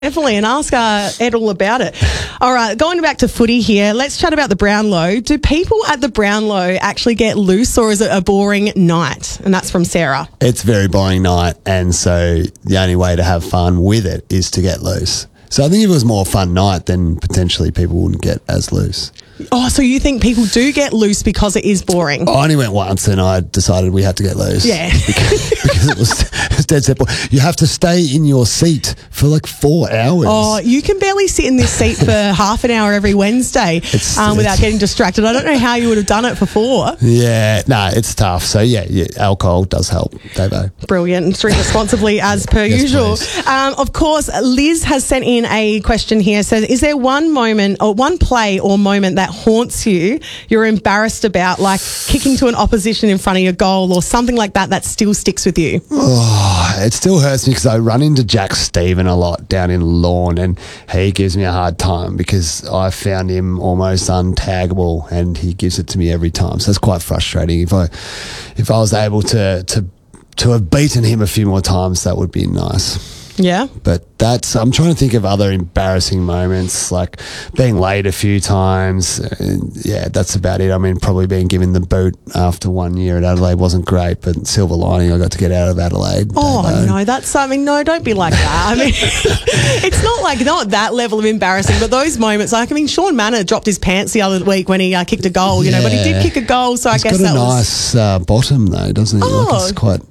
Definitely, and ask Ed all about it. All right, going back to footy here, let's chat about the Brownlow. Do people at the Brownlow actually get loose, or is it a boring night? And that's from Sarah. It's a very boring night, and so the only way to have fun with it is to get loose. So I think if it was more fun night, then potentially people wouldn't get as loose. Oh, so you think people do get loose because it is boring? I only went once and I decided we had to get loose. Yeah. because it was dead simple. You have to stay in your seat for like 4 hours. Oh, you can barely sit in this seat for half an hour every Wednesday without getting distracted. I don't know how you would have done it for 4. Yeah, no, it's tough. So, yeah, alcohol does help, Davo. Brilliant. And drink responsibly as per usual. Of course, Liz has sent in a question here. So, is there one moment or one play or moment that haunts you, you're embarrassed about, like kicking to an opposition in front of your goal or something like that still sticks with you? Oh, it still hurts me because I run into Jack Stephen a lot down in Lorne, and he gives me a hard time because I found him almost untaggable and he gives it to me every time. So it's quite frustrating. If I was able to have beaten him a few more times, that would be nice. Yeah. But I'm trying to think of other embarrassing moments, like being late a few times. Yeah, that's about it. I mean, probably being given the boot after 1 year at Adelaide wasn't great, but silver lining, I got to get out of Adelaide. Oh, no, that's, I mean, no, don't be like that. I mean, it's not that level of embarrassing, but those moments, like, I mean, Sean Manor dropped his pants the other week when he kicked a goal, you know, but he did kick a goal, so I guess that was... He's got a nice bottom, though, doesn't he? Oh. Like, it's quite...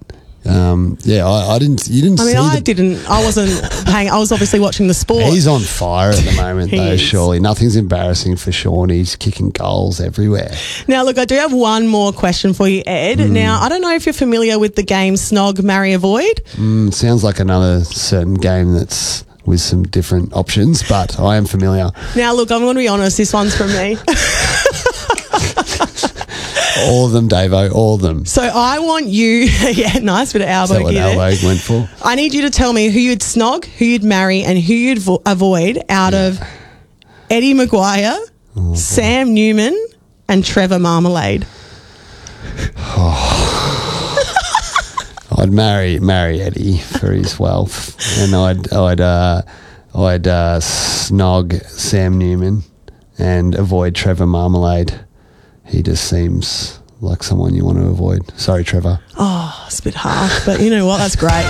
I didn't. You didn't. I mean, see I wasn't paying. I was obviously watching the sport. He's on fire at the moment, though. is. Surely nothing's embarrassing for Sean. He's kicking goals everywhere. Now, look, I do have one more question for you, Ed. Now, I don't know if you're familiar with the game Snog, Marry, Avoid. Sounds like another certain game that's with some different options, but I am familiar. Now, look, I'm going to be honest. This one's from me. All of them, Davo, all of them. So I want you, nice bit of elbow. Is that what elbow went for? I need you to tell me who you'd snog, who you'd marry, and who you'd avoid out of Eddie Maguire, Sam Newman, and Trevor Marmalade. I'd marry Eddie for his wealth, and I'd snog Sam Newman and avoid Trevor Marmalade. He just seems like someone you want to avoid. Sorry, Trevor. Oh, it's a bit harsh, but you know what? That's great.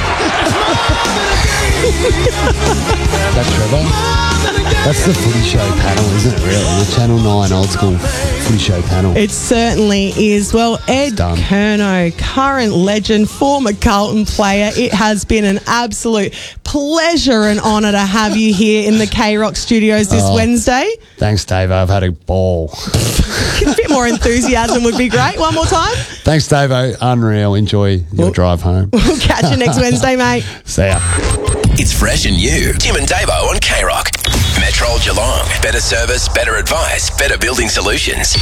That's Trevor. That's the footy show panel, isn't it, really? The Channel 9 old school footy show panel. It certainly is. Well, Ed Curnow, current legend, former Carlton player, it has been an absolute pleasure and honour to have you here in the K-Rock studios this Wednesday. Thanks, Dave. I've had a ball. A bit more enthusiasm would be great. One more time. Thanks, Davo. Unreal. Enjoy your drive home. We'll catch you next Wednesday, mate. See ya. It's fresh and new. Tim and Davo on K-Rock. Metrol Geelong. Better service, better advice, better building solutions.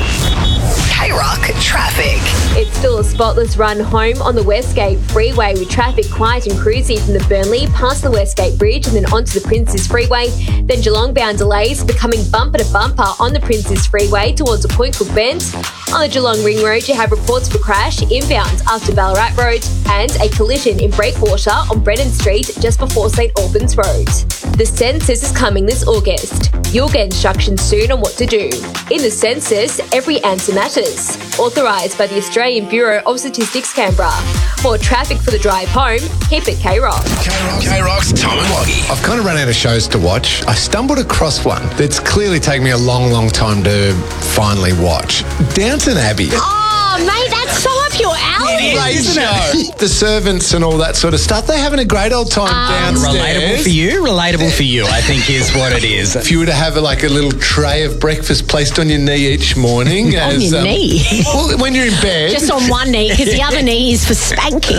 K-Rock traffic. It's still a spotless run home on the Westgate Freeway with traffic quiet and cruisy from the Burnley past the Westgate Bridge and then onto the Princes Freeway. Then Geelong bound delays becoming bumper to bumper on the Princes Freeway towards the Point Cook Bend. On the Geelong Ring Road, you have reports of a crash inbound after Ballarat Road and a collision in Breakwater on Brennan Street just before St Albans Road. The census is coming this August. You'll get instructions soon on what to do. In the census, every answer matters. Authorised by the Australian Bureau of Statistics, Canberra. For traffic for the drive home, keep it K-Rock. K-Rock's Tom and Loggy. I've kind of run out of shows to watch. I stumbled across one that's clearly taken me a long, long time to finally watch. Downton Abbey. Oh, mate, that's so up your alley. Great show. The servants and all that sort of stuff, they're having a great old time downstairs. Relatable for you? Relatable for you, I think is what it is. If you were to have a little tray of breakfast placed on your knee each morning. On your knee? Well, when you're in bed. Just on one knee, because the other knee is for spanking.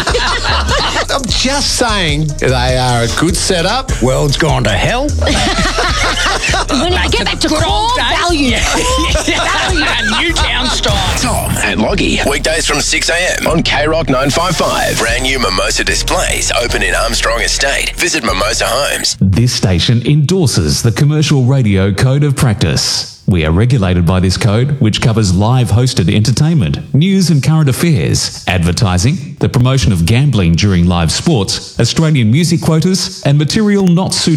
I'm just saying they are a good setup. World's gone to hell. When I get back to core value. And Newtown style. Tom and Loggy. Weekdays from 6 a.m. on K-Rock 955. Brand new Mimosa displays open in Armstrong Estate. Visit Mimosa Homes. This station endorses the Commercial Radio Code of Practice. We are regulated by this code, which covers live hosted entertainment, news and current affairs, advertising, the promotion of gambling during live sports, Australian music quotas, and material not suitable